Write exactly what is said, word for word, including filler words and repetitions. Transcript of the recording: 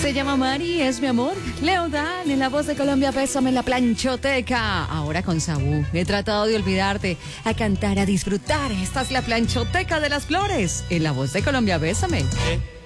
Se llama Mari, es mi amor. Leodan, en la voz de Colombia, Bésame en la planchoteca. Ahora con Sabú. He tratado de olvidarte, a cantar, a disfrutar. Esta es la planchoteca de las flores. En la voz de Colombia, Bésame. Eh.